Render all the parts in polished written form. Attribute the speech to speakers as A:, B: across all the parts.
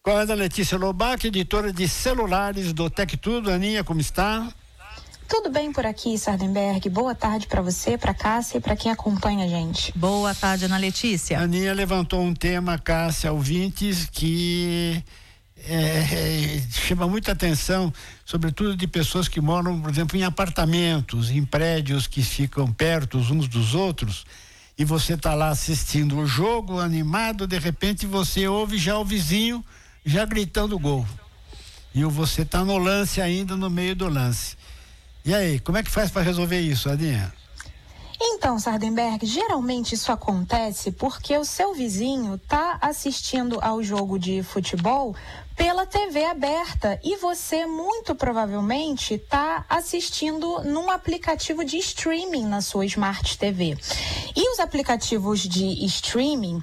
A: Com a Ana Letícia Lobac, editora de celulares do Tec Tudo. Aninha, como está?
B: Tudo bem por aqui, Sardenberg. Boa tarde para você, para Cássia e para quem acompanha a gente.
C: Boa tarde, Ana Letícia.
A: A Aninha levantou um tema, Cássia, ouvintes, que chama muita atenção, sobretudo de pessoas que moram, por exemplo, em apartamentos, em prédios que ficam perto uns dos outros, e você está lá assistindo o jogo, animado, de repente você ouve já o vizinho já gritando gol. E você está no lance ainda, no meio do lance. E aí, como é que faz para resolver isso, Aninha?
B: Então, Sardenberg, geralmente isso acontece porque o seu vizinho está assistindo ao jogo de futebol pela TV aberta e você muito provavelmente está assistindo num aplicativo de streaming na sua Smart TV. E os aplicativos de streaming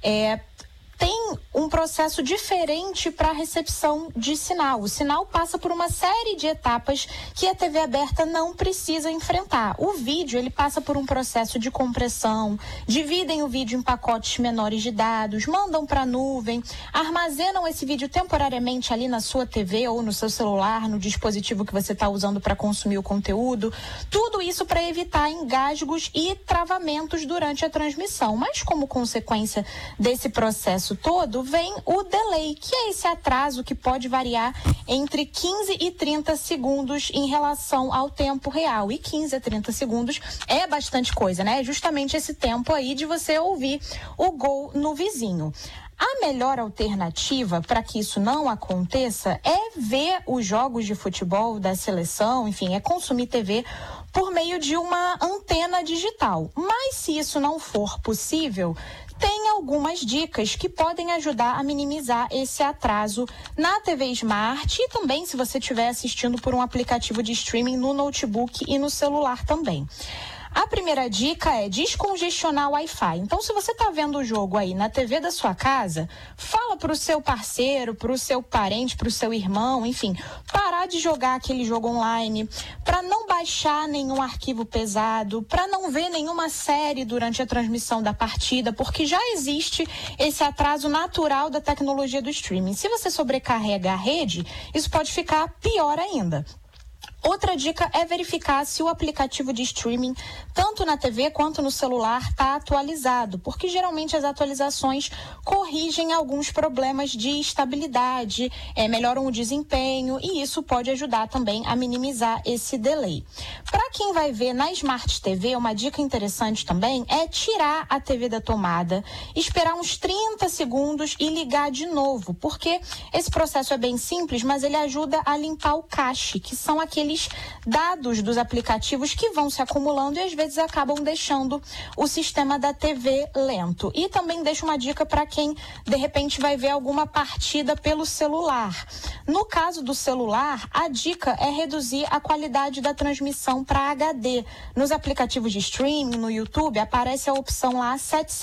B: tem um processo diferente para a recepção de sinal. O sinal passa por uma série de etapas que a TV aberta não precisa enfrentar. O vídeo, ele passa por um processo de compressão, dividem o vídeo em pacotes menores de dados, mandam para a nuvem, armazenam esse vídeo temporariamente ali na sua TV ou no seu celular, no dispositivo que você está usando para consumir o conteúdo. Tudo isso para evitar engasgos e travamentos durante a transmissão. Mas como consequência desse processo todo, vem o delay, que é esse atraso que pode variar entre 15 e 30 segundos em relação ao tempo real. E 15 a 30 segundos é bastante coisa, né? É justamente esse tempo aí de você ouvir o gol no vizinho. A melhor alternativa para que isso não aconteça é ver os jogos de futebol da seleção, enfim, é consumir TV por meio de uma antena digital. Mas se isso não for possível, tem algumas dicas que podem ajudar a minimizar esse atraso na TV Smart e também se você estiver assistindo por um aplicativo de streaming no notebook e no celular também. A primeira dica é descongestionar o Wi-Fi. Então, se você está vendo o jogo aí na TV da sua casa, fala para o seu parceiro, para o seu parente, para o seu irmão, enfim, parar de jogar aquele jogo online, para não baixar nenhum arquivo pesado, para não ver nenhuma série durante a transmissão da partida, porque já existe esse atraso natural da tecnologia do streaming. Se você sobrecarrega a rede, isso pode ficar pior ainda. Outra dica é verificar se o aplicativo de streaming, tanto na TV quanto no celular, está atualizado, porque geralmente as atualizações corrigem alguns problemas de estabilidade, melhoram o desempenho e isso pode ajudar também a minimizar esse delay. Para quem vai ver na Smart TV, uma dica interessante também é tirar a TV da tomada, esperar uns 30 segundos e ligar de novo, porque esse processo é bem simples, mas ele ajuda a limpar o cache, que são aqueles dados dos aplicativos que vão se acumulando e às vezes acabam deixando o sistema da TV lento. E também deixo uma dica para quem de repente vai ver alguma partida pelo celular. No caso do celular, a dica é reduzir a qualidade da transmissão para HD. Nos aplicativos de streaming, no YouTube, aparece a opção lá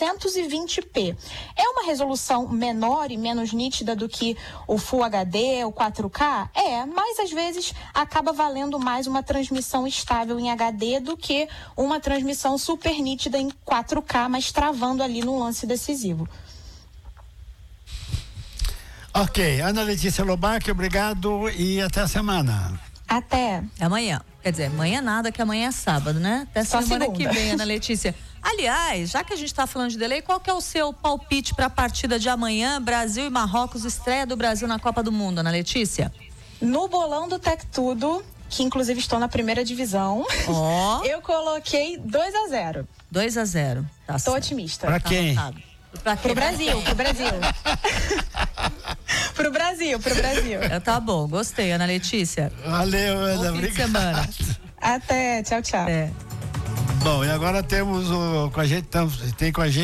B: 720p. É uma resolução menor e menos nítida do que o Full HD, o 4K? Mas às vezes acaba valendo mais uma transmissão estável em HD do que uma transmissão super nítida em 4K, mas travando ali no lance decisivo.
A: Ok, Ana Letícia Lobac, obrigado e até a semana.
B: Até
C: amanhã. Quer dizer, amanhã nada, que amanhã é sábado, né? Até semana
B: segunda
C: que vem, Ana Letícia. Aliás, já que a gente está falando de delay, qual que é o seu palpite para a partida de amanhã, Brasil e Marrocos, estreia do Brasil na Copa do Mundo, Ana Letícia?
B: No bolão do Tec Tudo, que inclusive estou na primeira divisão, eu coloquei 2-0.
C: 2-0. Tá
B: Tô
C: certo.
B: otimista.
A: Pra quem?
B: Pro Brasil. pro Brasil.
C: Tá bom, gostei, Ana Letícia.
A: Valeu, Ana,
C: Bom fim de
A: obrigado.
C: semana.
B: Até, tchau.
C: É.
A: Bom, e agora temos tem com a gente